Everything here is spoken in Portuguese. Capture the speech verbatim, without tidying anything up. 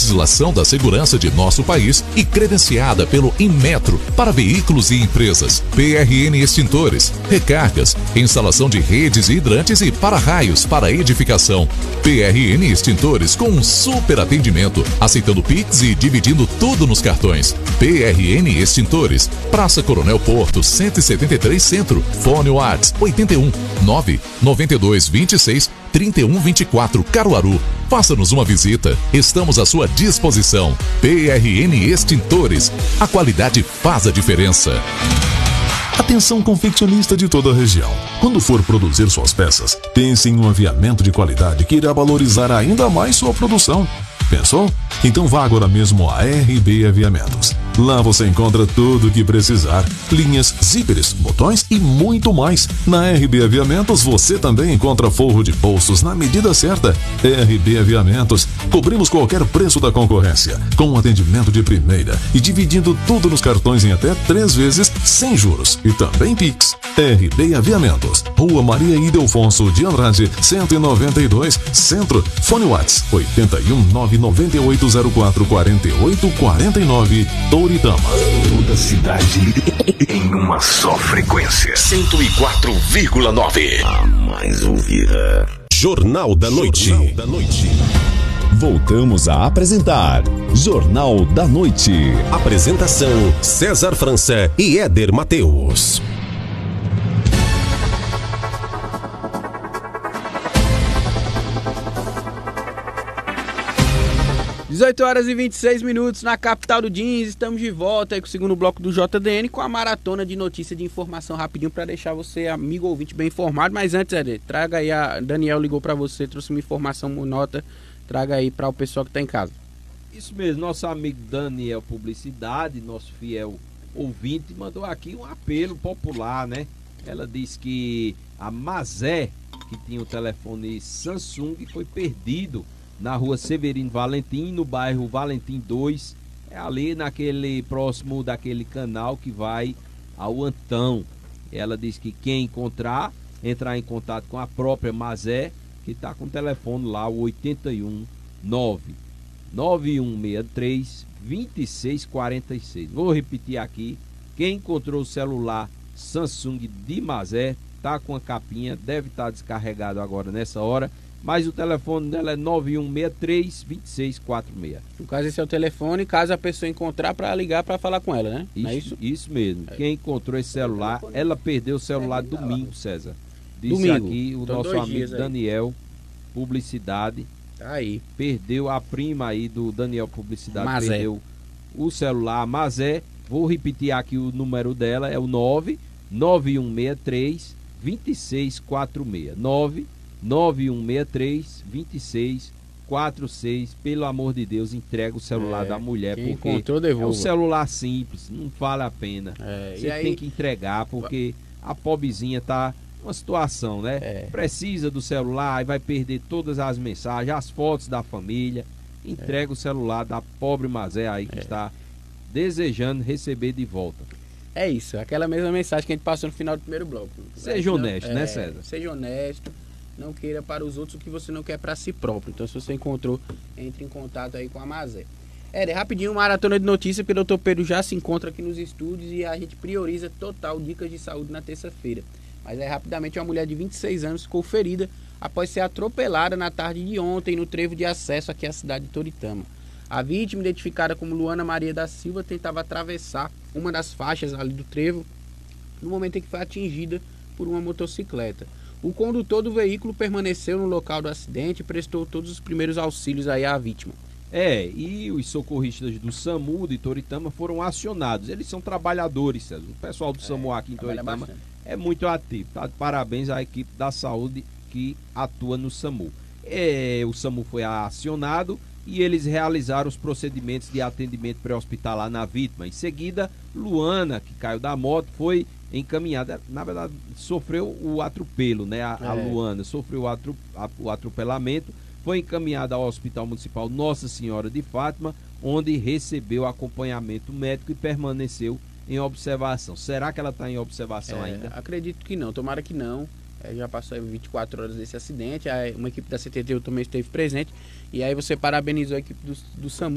legislação da segurança de nosso país e credenciada pelo Inmetro para veículos e empresas. P R N Extintores, recargas, instalação de redes e hidrantes e para-raios para edificação. P R N Extintores com um super atendimento, aceitando Pix e dividindo tudo nos cartões. P R N Extintores, Praça Coronel Porto, cento e setenta e três Centro. Fone WhatsApp oitenta e um, nove, noventa e dois, vinte e seis, trinta e um, vinte e quatro, Caruaru. Faça-nos uma visita. Estamos à sua disposição. P R N Extintores. A qualidade faz a diferença. Atenção confeccionista de toda a região. Quando for produzir suas peças, pense em um aviamento de qualidade que irá valorizar ainda mais sua produção. Pensou? Então vá agora mesmo a R B Aviamentos. Lá você encontra tudo o que precisar. Linhas, zíperes, botões e muito mais. Na R B Aviamentos você também encontra forro de bolsos na medida certa. R B Aviamentos. Cobrimos qualquer preço da concorrência, com um atendimento de primeira e dividindo tudo nos cartões em até três vezes, sem juros e também Pix. R B Aviamentos. Rua Maria Ildefonso de Andrade, cento e noventa e dois, Centro. Fone WhatsApp oitenta e um, nove nove oito zero quatro, quatro oito quatro nove, Toritama. Toda cidade em uma só frequência. cento e quatro vírgula nove. A mais ouvida. Jornal da Noite. Jornal da Noite. Voltamos a apresentar Jornal da Noite. Apresentação César França e Éder Mateus. dezoito horas e vinte e seis minutos na capital do jeans. Estamos de volta aí com o segundo bloco do J D N com a maratona de notícia de informação rapidinho para deixar você, amigo ouvinte, bem informado. Mas antes, Éder, traga aí, a Daniel ligou para você, trouxe uma informação, uma nota, traga aí para o pessoal que está em casa. Isso mesmo, nosso amigo Daniel Publicidade, nosso fiel ouvinte, mandou aqui um apelo popular, né? Ela diz que a Mazé, que tinha o telefone Samsung, foi perdido na rua Severino Valentim, no bairro Valentim dois, é ali naquele próximo daquele canal que vai ao Antão. Ela diz que quem encontrar, entrar em contato com a própria Mazé, que está com o telefone lá, o oitenta e um, nove, nove um seis três, dois seis quatro seis. Vou repetir aqui, quem encontrou o celular Samsung de Mazé, tá com a capinha, deve estar descarregado agora nessa hora, mas o telefone dela é nove um seis três, dois seis quatro seis. No caso, esse é o telefone, caso a pessoa encontrar, para ligar para falar com ela, né? Isso, Não é isso? Isso mesmo. É. Quem encontrou esse celular, ela perdeu o celular domingo, César. Disse domingo. Aqui o Então, nosso amigo Daniel Publicidade. Tá aí. Perdeu a prima aí do Daniel Publicidade. Mazé. Perdeu o celular Mazé. Vou repetir aqui o número dela, é o nove nove um seis três, dois seis quatro seis. nove nove um seis três, dois seis quatro seis. Pelo amor de Deus, entrega o celular é, da mulher, quem porque encontrou, devolva. É um celular simples, não vale a pena. É, Você aí... tem que entregar, porque a pobrezinha tá numa situação, né? É. Precisa do celular e vai perder todas as mensagens, as fotos da família. Entrega é. o celular da pobre Mazé aí que é. está desejando receber de volta. É isso, aquela mesma mensagem que a gente passou no final do primeiro bloco. Seja honesto, não, né, é, César? Seja honesto, não queira para os outros o que você não quer para si próprio. Então, se você encontrou, entre em contato aí com a Mazé. É, rapidinho, maratona de notícia, porque o doutor Pedro já se encontra aqui nos estúdios e a gente prioriza total dicas de saúde na terça-feira. Mas é rapidamente, uma mulher de vinte e seis anos ficou ferida após ser atropelada na tarde de ontem no trevo de acesso aqui à cidade de Toritama. A vítima, identificada como Luana Maria da Silva, tentava atravessar uma das faixas ali do trevo no momento em que foi atingida por uma motocicleta. O condutor do veículo permaneceu no local do acidente e prestou todos os primeiros auxílios aí à vítima. É, e os socorristas do SAMU de Toritama foram acionados. Eles são trabalhadores, César. O pessoal do é, SAMU aqui em Toritama bastante. É muito ativo. Tá de parabéns à equipe da saúde que atua no SAMU. É, o SAMU foi acionado e eles realizaram os procedimentos de atendimento pré-hospitalar na vítima. Em seguida, Luana, que caiu da moto, foi encaminhada. Na verdade, sofreu o atropelo, né? A, é. a Luana sofreu o, atro, a, o atropelamento, foi encaminhada ao Hospital Municipal Nossa Senhora de Fátima, onde recebeu acompanhamento médico e permaneceu em observação. Será que ela está em observação é, ainda? Acredito que não, tomara que não. É, já passou vinte e quatro horas desse acidente, uma equipe da C T T U também esteve presente, e aí você parabenizou a equipe do, do SAMU.